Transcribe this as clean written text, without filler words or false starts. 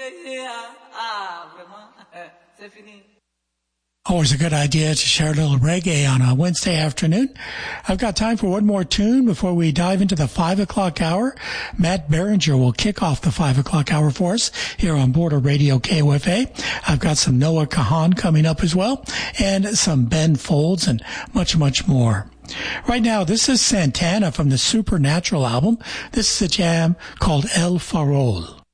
C'est fini. Always a good idea to share a little reggae on a Wednesday afternoon. I've got time for one more tune before we dive into the 5 o'clock hour. Matt Berenger will kick off the 5 o'clock hour for us here on Border Radio KOFA. I've got some Noah Kahan coming up as well, and some Ben Folds and much, much more. Right now, this is Santana from the Supernatural album. This is a jam called El Farol.